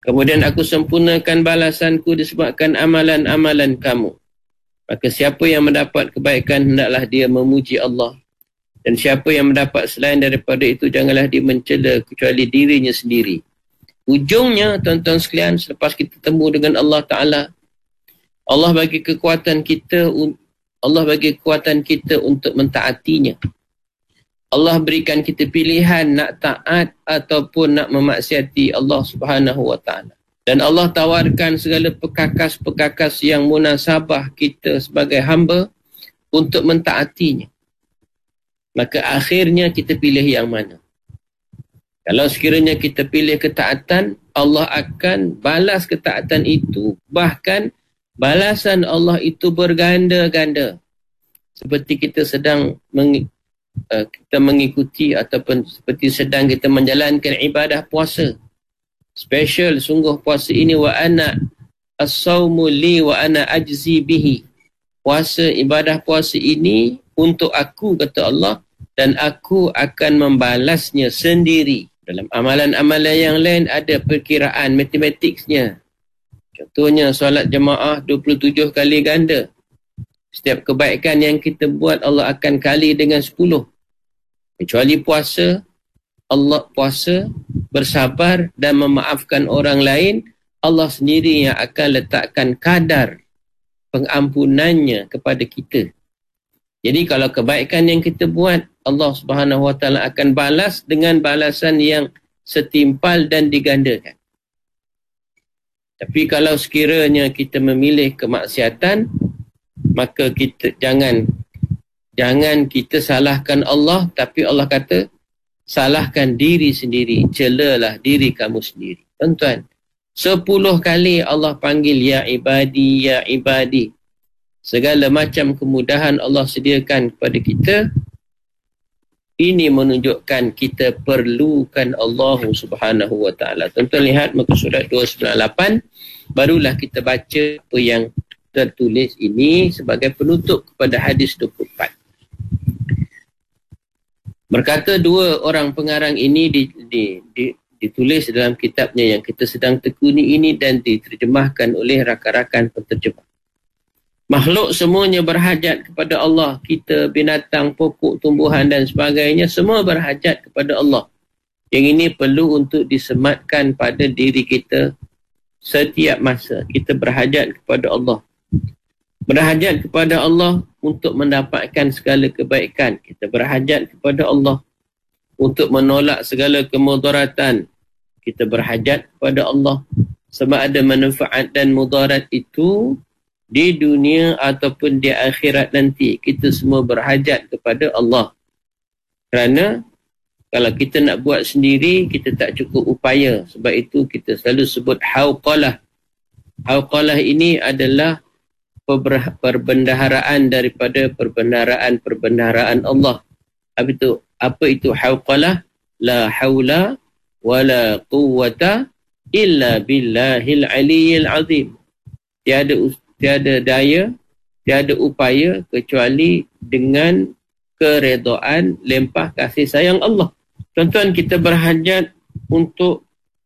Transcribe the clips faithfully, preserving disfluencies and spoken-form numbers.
Kemudian aku sempurnakan balasanku disebabkan amalan-amalan kamu. Maka siapa yang mendapat kebaikan, hendaklah dia memuji Allah. Dan siapa yang mendapat selain daripada itu, janganlah dia mencela kecuali dirinya sendiri. Ujungnya, tuan-tuan sekalian, selepas kita temu dengan Allah Ta'ala, Allah bagi kekuatan kita, Allah bagi kekuatan kita untuk mentaatinya. Allah berikan kita pilihan nak taat ataupun nak memaksiati Allah Subhanahu Wa Ta'ala. Dan Allah tawarkan segala pekakas-pekakas yang munasabah kita sebagai hamba untuk mentaatinya. Maka akhirnya kita pilih yang mana? Kalau sekiranya kita pilih ketaatan, Allah akan balas ketaatan itu. Bahkan balasan Allah itu berganda-ganda. Seperti kita sedang meng, uh, kita mengikuti ataupun seperti sedang kita menjalankan ibadah puasa. Special sungguh puasa ini, wa ana as-sawmu li wa ana ajzi bihi. Puasa, ibadah puasa ini untuk aku, kata Allah, dan aku akan membalasnya sendiri. Dalam amalan-amalan yang lain ada perkiraan matematiknya. Contohnya solat jemaah dua puluh tujuh kali ganda. Setiap kebaikan yang kita buat Allah akan kali dengan sepuluh. Kecuali puasa, Allah puasa, bersabar dan memaafkan orang lain, Allah sendiri yang akan letakkan kadar pengampunannya kepada kita. Jadi kalau kebaikan yang kita buat, Allah Subhanahu Wa Taala akan balas dengan balasan yang setimpal dan digandakan. Tapi kalau sekiranya kita memilih kemaksiatan, maka kita jangan jangan kita salahkan Allah, tapi Allah kata salahkan diri sendiri, celalah diri kamu sendiri. Tuan-tuan, sepuluh kali Allah panggil ya ibadi, ya ibadi. Segala macam kemudahan Allah sediakan kepada kita. Ini menunjukkan kita perlukan Allah Subhanahu Wa Taala. Tuan-tuan lihat muka surat dua sembilan lapan, barulah kita baca apa yang tertulis ini sebagai penutup kepada hadis dua puluh empat. Berkata dua orang pengarang ini di, di, di, ditulis dalam kitabnya yang kita sedang tekuni ini dan diterjemahkan oleh rakan-rakan penterjemah. Makhluk semuanya berhajat kepada Allah. Kita, binatang, pokok, tumbuhan dan sebagainya, semua berhajat kepada Allah. Yang ini perlu untuk disematkan pada diri kita setiap masa. Kita berhajat kepada Allah. Berhajat kepada Allah untuk mendapatkan segala kebaikan. Kita berhajat kepada Allah untuk menolak segala kemudaratan. Kita berhajat kepada Allah sama ada manfaat dan mudarat itu di dunia ataupun di akhirat nanti. Kita semua berhajat kepada Allah. Kerana kalau kita nak buat sendiri, kita tak cukup upaya. Sebab itu kita selalu sebut hauqalah. Hauqalah ini adalah perbendaharaan daripada perbendaharaan-perbendaharaan Allah. Apa itu? Apa itu hauqalah? La haula wa la quwwata illa billahil aliyyil azim. Tiada Tiada daya, tiada upaya kecuali dengan keredaan lempah kasih sayang Allah. Tuan-tuan, kita berhajat untuk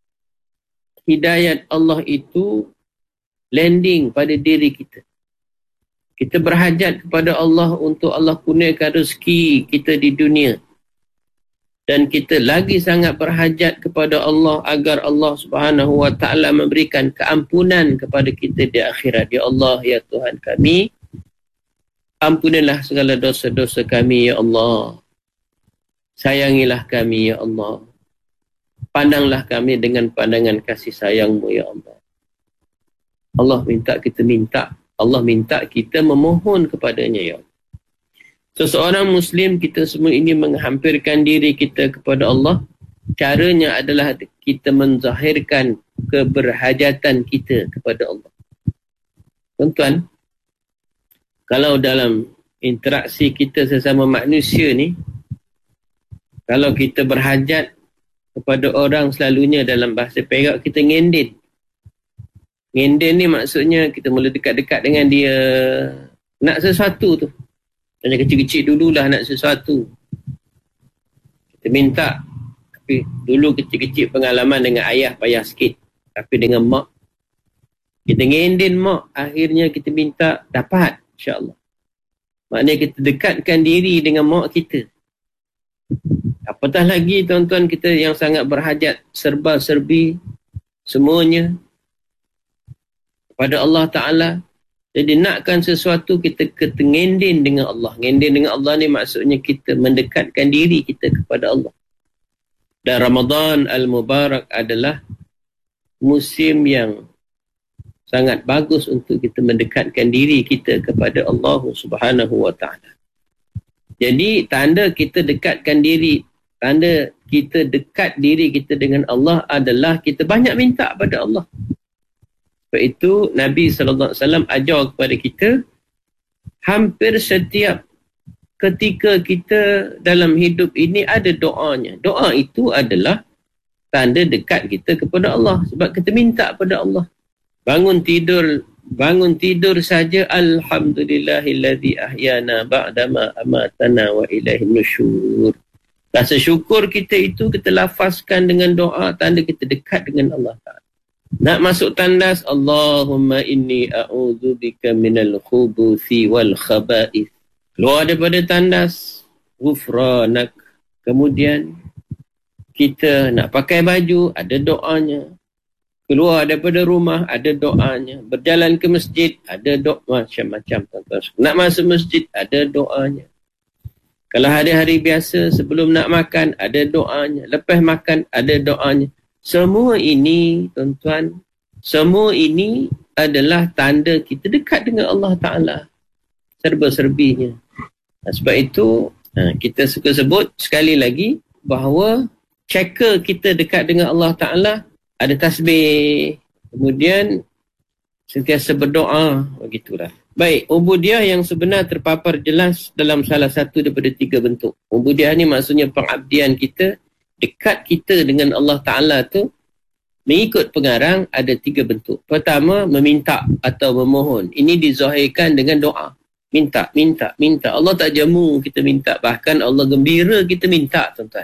hidayat Allah itu landing pada diri kita. Kita berhajat kepada Allah untuk Allah kurniakan rezeki kita di dunia. Dan kita lagi sangat berhajat kepada Allah agar Allah Subhanahu Wa Taala memberikan keampunan kepada kita di akhirat. Ya Allah, ya Tuhan kami, ampunilah segala dosa-dosa kami, ya Allah. Sayangilah kami, ya Allah. Pandanglah kami dengan pandangan kasih sayang-Mu, ya Allah. Allah minta kita minta. Allah minta kita memohon kepadanya, ya Allah. Seseorang Muslim, kita semua ini menghampirkan diri kita kepada Allah. Caranya adalah kita menzahirkan keberhajatan kita kepada Allah. Tuan-tuan, kalau dalam interaksi kita sesama manusia ni, kalau kita berhajat kepada orang, selalunya dalam bahasa Perak kita ngenden. Ngenden ni maksudnya kita mula dekat-dekat dengan dia, nak sesuatu tu. Hanya kecil-kecil dululah nak sesuatu. Kita minta. Tapi dulu kecil-kecil pengalaman dengan ayah payah sikit. Tapi dengan mak, kita ngendin mak, akhirnya kita minta dapat, insya-Allah. Maknanya kita dekatkan diri dengan mak kita. Apatah lagi tuan-tuan kita yang sangat berhajat, serba-serbi, semuanya kepada Allah Ta'ala. Jadi nakkan sesuatu, kita kata ngendin dengan Allah. Ngendin dengan Allah ni maksudnya kita mendekatkan diri kita kepada Allah. Dan Ramadan Al-Mubarak adalah musim yang sangat bagus untuk kita mendekatkan diri kita kepada Allah Subhanahu wa Ta'ala. Jadi tanda kita dekatkan diri, tanda kita dekat diri kita dengan Allah adalah kita banyak minta pada Allah. Sebab itu Nabi sallallahu alaihi wasallam ajar kepada kita, hampir setiap ketika kita dalam hidup ini ada doanya. Doa itu adalah tanda dekat kita kepada Allah. Sebab kita minta pada Allah. Bangun tidur, bangun tidur saja, alhamdulillahilladzi ahyana ba'dama amatana wa ilaihin nusyur. Rasa syukur kita itu kita lafazkan dengan doa, tanda kita dekat dengan Allah Ta'ala. Nak masuk tandas, Allahumma inni a'udzubika minal khubuthi wal khaba'ith. Keluar daripada tandas, ghufranak. Kemudian kita nak pakai baju, ada doanya. Keluar daripada rumah, ada doanya. Berjalan ke masjid, ada doa macam-macam. Nak masuk masjid, ada doanya. Kalau hari-hari biasa, sebelum nak makan, ada doanya. Lepas makan, ada doanya. Semua ini, tuan-tuan, semua ini adalah tanda kita dekat dengan Allah Ta'ala. Serba-serbinya. Sebab itu, kita suka sebut sekali lagi bahawa checker kita dekat dengan Allah Ta'ala ada tasbih, kemudian sentiasa berdoa, begitulah. Baik, ubudiyah yang sebenar terpapar jelas dalam salah satu daripada tiga bentuk. Ubudiyah ni maksudnya pengabdian kita, dekat kita dengan Allah Ta'ala tu, mengikut pengarang ada tiga bentuk. Pertama, meminta atau memohon. Ini dizahirkan dengan doa. Minta, minta, minta. Allah tak jamu kita minta. Bahkan Allah gembira kita minta, tuan-tuan.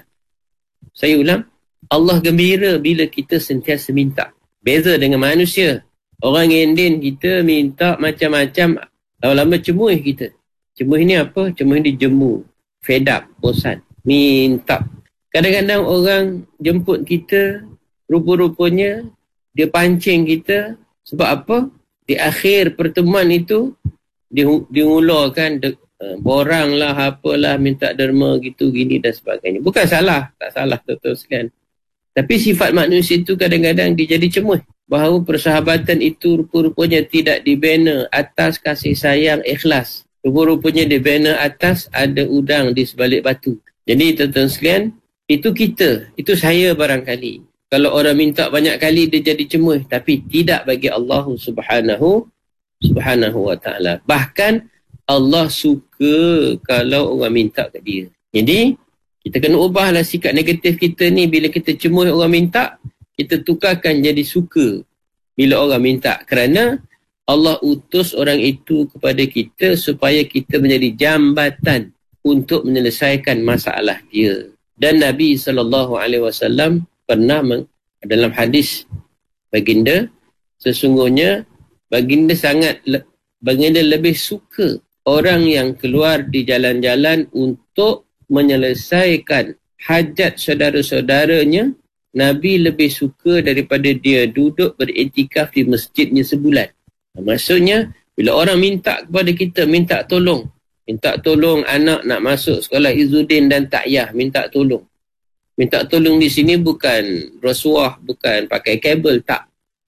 Saya ulang. Allah gembira bila kita sentiasa minta. Beza dengan manusia. Orang ngendin kita minta macam-macam. Lama-lama cemuih kita. Cemuih ni apa? Cemuih ni jemu. Fed up, bosan. Minta. Kadang-kadang orang jemput kita, rupa-rupanya dia pancing kita. Sebab apa? Di akhir pertemuan itu, dia, dia ngulurkan de, uh, borang lah, apalah, minta derma gitu, gini dan sebagainya. Bukan salah. Tak salah, betul sekalian. Tapi sifat manusia itu kadang-kadang dia jadi cemuih. Bahawa persahabatan itu rupa-rupanya tidak dibina atas kasih sayang ikhlas. Rupa-rupanya dibina atas ada udang di sebalik batu. Jadi tuan-tuan sekalian, itu kita. Itu saya barangkali. Kalau orang minta banyak kali dia jadi cemuih. Tapi tidak bagi Allah subhanahu subhanahu wa ta'ala. Bahkan Allah suka kalau orang minta ke dia. Jadi kita kena ubahlah sikap negatif kita ni. Bila kita cemuih orang minta, kita tukarkan jadi suka bila orang minta. Kerana Allah utus orang itu kepada kita supaya kita menjadi jambatan untuk menyelesaikan masalah dia. Dan Nabi sallallahu alaihi wasallam pernah meng, dalam hadis baginda, sesungguhnya baginda sangat baginda lebih suka orang yang keluar di jalan-jalan untuk menyelesaikan hajat saudara-saudaranya. Nabi lebih suka daripada dia duduk beriktikaf di masjidnya sebulan. Maksudnya, bila orang minta kepada kita, minta tolong. Minta tolong anak nak masuk sekolah Izzuddin dan Ta'yah, minta tolong. Minta tolong di sini bukan rasuah, bukan pakai kabel, tak.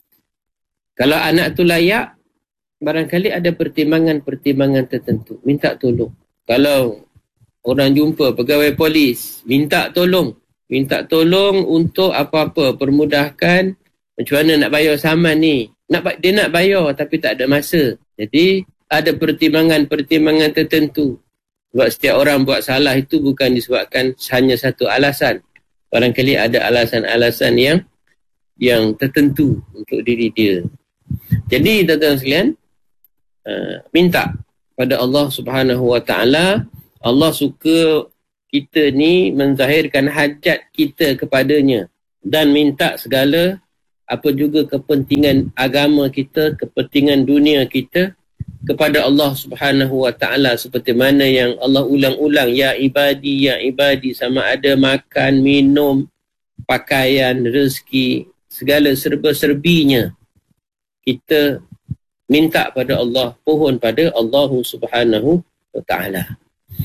Kalau anak tu layak, barangkali ada pertimbangan-pertimbangan tertentu. Minta tolong. Kalau orang jumpa pegawai polis, minta tolong. Minta tolong untuk apa-apa, permudahkan macam mana nak bayar saman ni. Nak, dia nak bayar tapi tak ada masa. Jadi ada pertimbangan-pertimbangan tertentu. Sebab setiap orang buat salah itu bukan disebabkan hanya satu alasan. Barangkali ada alasan-alasan yang yang tertentu untuk diri dia. Jadi tuan-tuan sekalian, uh, minta pada Allah Subhanahu Wa Taala. Allah suka kita ni menzahirkan hajat kita kepadanya dan minta segala apa juga kepentingan agama kita, kepentingan dunia kita kepada Allah Subhanahu wa taala, seperti mana yang Allah ulang-ulang, ya ibadi ya ibadi, sama ada makan, minum, pakaian, rezeki, segala serba-serbinya kita minta pada Allah, pohon pada Allah Subhanahu wa taala.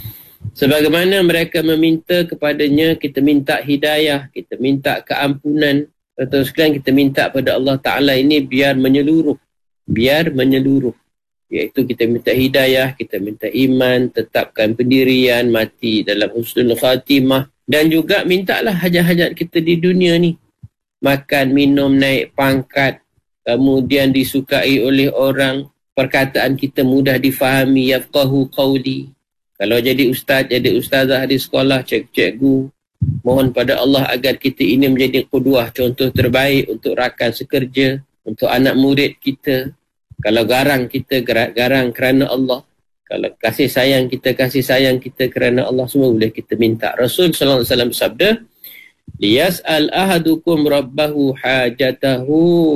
Sebagaimana mereka meminta kepadanya, kita minta hidayah, kita minta keampunan. Atau sekalian kita minta pada Allah Ta'ala ini biar menyeluruh. Biar menyeluruh. Iaitu kita minta hidayah, kita minta iman, tetapkan pendirian, mati dalam husnul khatimah. Dan juga mintalah hajat-hajat kita di dunia ni. Makan, minum, naik pangkat, kemudian disukai oleh orang, perkataan kita mudah difahami, yafqahu qawli. Kalau jadi ustaz, jadi ustazah di sekolah, cikgu, mohon pada Allah agar kita ini menjadi qudwah, contoh terbaik untuk rakan sekerja, untuk anak murid kita. Kalau garang kita, garang kerana Allah. Kalau kasih sayang kita, kasih sayang kita kerana Allah. Semua boleh kita minta. Rasul sallallahu alaihi wasallam bersabda, liyas'al ahadukum rabbahu hajatahu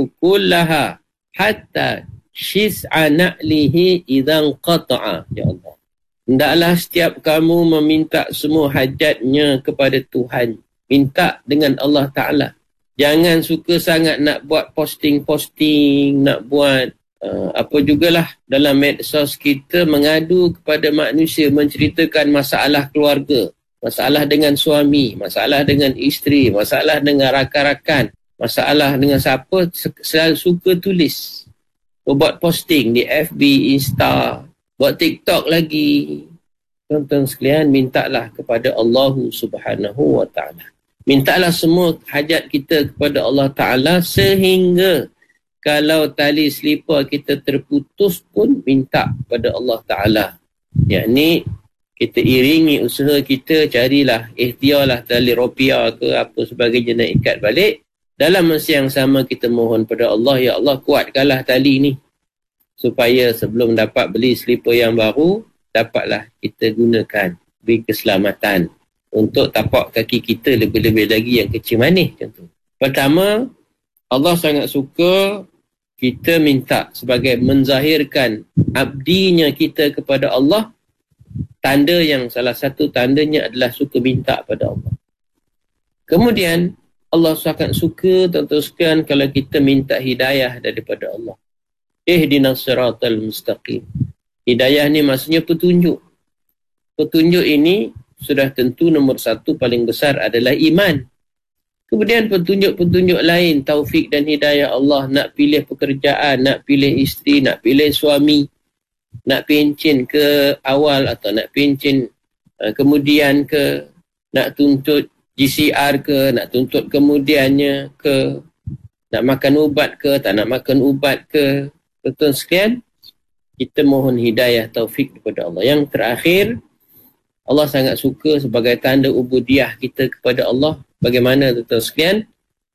kullaha hatta shis'a na'lihi idhan qata'a. Ya Allah, hendaklah setiap kamu meminta semua hajatnya kepada Tuhan. Minta dengan Allah Ta'ala. Jangan suka sangat nak buat posting-posting, nak buat uh, apa jugalah dalam medsos kita, mengadu kepada manusia, menceritakan masalah keluarga, masalah dengan suami, masalah dengan isteri, masalah dengan rakan-rakan, masalah dengan siapa, selalu suka tulis. Buat posting di F B, Insta, buat TikTok lagi. Tuan-tuan sekalian, mintalah kepada Allah Subhanahu wa taala. Mintalah semua hajat kita kepada Allah Ta'ala, sehingga kalau tali selipar kita terputus pun minta kepada Allah Ta'ala. Yakni kita iringi usaha kita, carilah, ikhtiarlah tali rupiah ke apa sebagainya nak ikat balik. Dalam masa yang sama kita mohon pada Allah, ya Allah kuatkanlah tali ni, supaya sebelum dapat beli selipar yang baru, dapatlah kita gunakan, beri keselamatan untuk tapak kaki kita, lebih-lebih lagi yang kecil manis. Contoh. Pertama, Allah sangat suka kita minta sebagai menzahirkan abdinya kita kepada Allah. Tanda yang salah satu tandanya adalah suka minta pada Allah. Kemudian, Allah sangat suka, tuan-tuan kalau kita minta hidayah daripada Allah. Ihdinas siratal mustaqim. Hidayah ni maksudnya petunjuk. Petunjuk ini sudah tentu nombor satu paling besar adalah iman. Kemudian petunjuk-petunjuk lain, taufik dan hidayah Allah, nak pilih pekerjaan, nak pilih isteri, nak pilih suami, nak pencen ke awal atau nak pencen uh, kemudian ke, nak tuntut G C R ke, nak tuntut kemudiannya ke, nak makan ubat ke, tak nak makan ubat ke. Betul sekian, kita mohon hidayah taufik kepada Allah. Yang terakhir, Allah sangat suka sebagai tanda ubudiyah kita kepada Allah. Bagaimana betul sekian?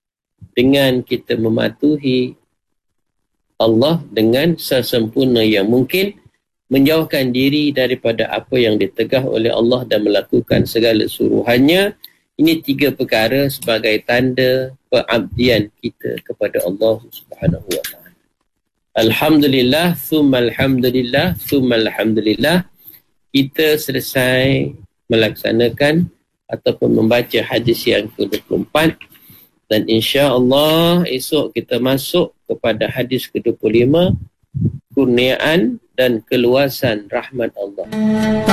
Dengan kita mematuhi Allah dengan sesempurna yang mungkin, menjauhkan diri daripada apa yang ditegah oleh Allah dan melakukan segala suruhannya. Ini tiga perkara sebagai tanda pengabdian kita kepada Allah Subhanahu wa taala. Alhamdulillah, thumma alhamdulillah, thumma alhamdulillah. Kita selesai melaksanakan ataupun membaca hadis yang ke dua puluh empat. Dan insya-Allah esok kita masuk kepada hadis ke dua puluh lima, kurniaan dan keluasan rahmat Allah.